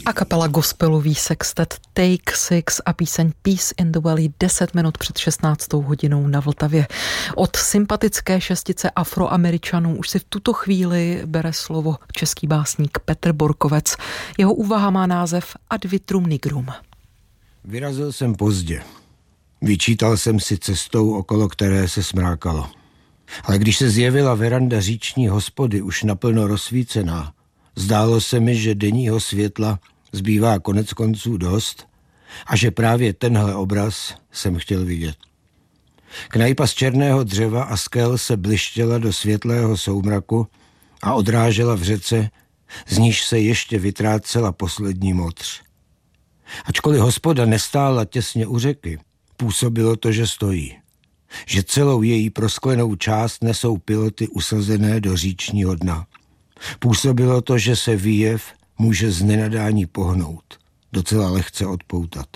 A kapela gospelový sextet Take Six a píseň Peace in the Valley 10 minut před 16. hodinou na Vltavě. Od sympatické šestice Afroameričanů už si v tuto chvíli bere slovo český básník Petr Borkovec. Jeho úvaha má název Ad vitrum nigrum. Vyrazil jsem pozdě. Vyčítal jsem si cestou, okolo které se smrákalo. Ale když se zjevila veranda říční hospody už naplno rozsvícená, zdálo se mi, že denního světla zbývá konec konců dost a že právě tenhle obraz jsem chtěl vidět. Knajpa z černého dřeva a skel se blištěla do světlého soumraku a odrážela v řece, z níž se ještě vytrácela poslední modř. Ačkoliv hospoda nestála těsně u řeky, působilo to, že stojí. Že celou její prosklenou část nesou piloty usazené do říčního dna. Působilo to, že se výjev může z nenadání pohnout, docela lehce odpoutat.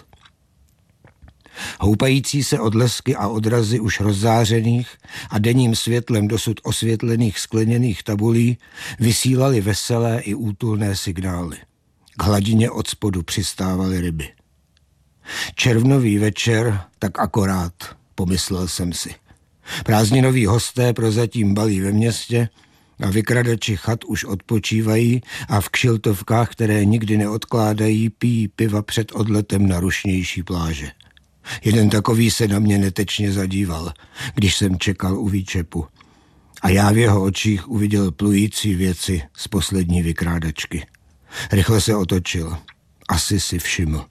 Houpající se odlesky a odrazy už rozzářených a denním světlem dosud osvětlených skleněných tabulí vysílaly veselé i útulné signály. K hladině od spodu přistávaly ryby. Červnový večer, tak akorát, pomyslel jsem si. Prázdninoví hosté prozatím balí ve městě a vykradači chat už odpočívají a v kšiltovkách, které nikdy neodkládají, pijí piva před odletem na rušnější pláže. Jeden takový se na mě netečně zadíval, když jsem čekal u výčepu. A já v jeho očích uviděl plující věci z poslední vykrádačky. Rychle se otočil. Asi si všiml.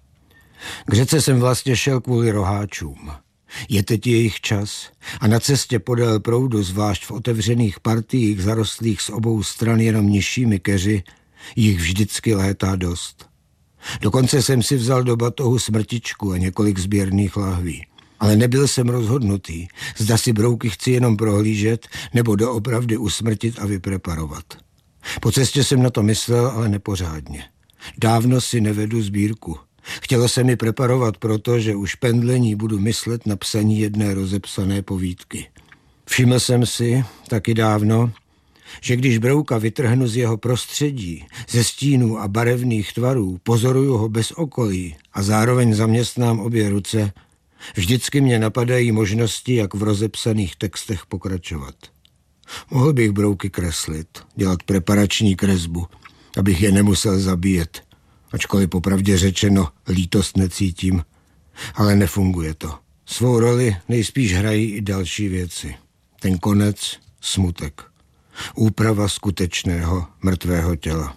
K řece jsem vlastně šel kvůli roháčům. Je teď jejich čas a na cestě podél proudu, zvlášť v otevřených partiích zarostlých z obou stran jenom nižšími keři, jich vždycky létá dost. Dokonce jsem si vzal do batohu smrtičku a několik sběrných lahví. Ale nebyl jsem rozhodnutý, zda si brouky chci jenom prohlížet nebo doopravdy usmrtit a vypreparovat. Po cestě jsem na to myslel, ale nepořádně. Dávno si nevedu sbírku. Chtělo se mi preparovat proto, že už pendlení budu myslet na psaní jedné rozepsané povídky. Všiml jsem si, taky dávno, že když brouka vytrhnu z jeho prostředí, ze stínů a barevných tvarů, pozoruju ho bez okolí a zároveň zaměstnám obě ruce, vždycky mě napadají možnosti, jak v rozepsaných textech pokračovat. Mohl bych brouky kreslit, dělat preparační kresbu, abych je nemusel zabíjet, ačkoliv popravdě řečeno lítost necítím, ale nefunguje to. Svou roli nejspíš hrají i další věci. Ten konec, smutek. Úprava skutečného mrtvého těla.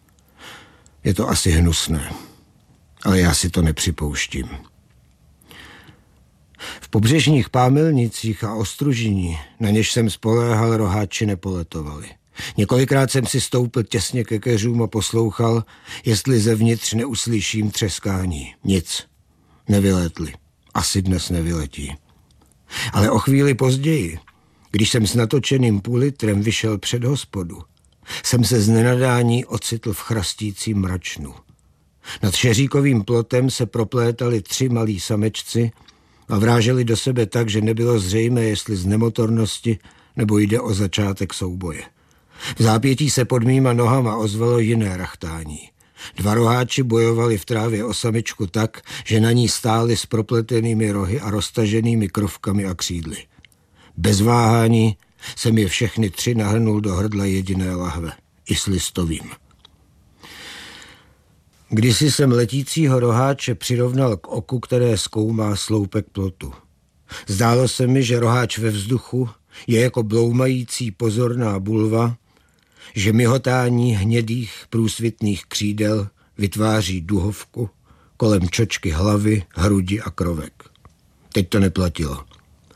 Je to asi hnusné, ale já si to nepřipouštím. V pobřežních Pámilnicích a Ostružiní, na něž jsem spoléhal, roháči nepoletovali. Několikrát jsem si stoupil těsně ke keřům a poslouchal, jestli zevnitř neuslyším třeskání. Nic. Nevylétli. Asi dnes nevyletí. Ale o chvíli později, když jsem s natočeným půl litrem vyšel před hospodu, jsem se z nenadání ocitl v chrastícím mračnu. Nad šeříkovým plotem se proplétali 3 malí samečci a vráželi do sebe tak, že nebylo zřejmé, jestli z nemotornosti nebo jde o začátek souboje. V zápětí se pod mýma nohama ozvalo jiné rachtání. 2 roháči bojovali v trávě o samičku tak, že na ní stáli s propletenými rohy a roztaženými krovkami a křídly. Bez váhání jsem je všechny 3 nahrnul do hrdla jediné lahve, i s listovým. Kdysi jsem letícího roháče přirovnal k oku, které zkoumá sloupek plotu. Zdálo se mi, že roháč ve vzduchu je jako bloumající pozorná bulva, že mihotání hnědých průsvitných křídel vytváří duhovku kolem čočky hlavy, hrudi a krovek. Teď to neplatilo.